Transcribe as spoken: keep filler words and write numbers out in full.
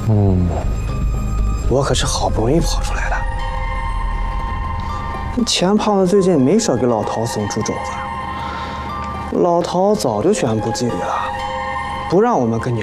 嗯，我可是好不容易跑出来的。钱胖子最近没少给老陶送猪肘子，老陶早就宣布纪律了，不让我们跟你